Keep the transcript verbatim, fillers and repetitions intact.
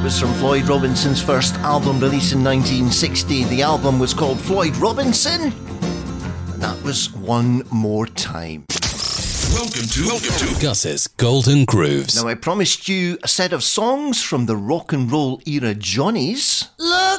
That was from Floyd Robinson's first album released in nineteen sixty. The album was called Floyd Robinson, and that was One More Time. Welcome to, welcome to Gus's Golden Grooves. Now, I promised you a set of songs from the rock and roll era Johnnies. Look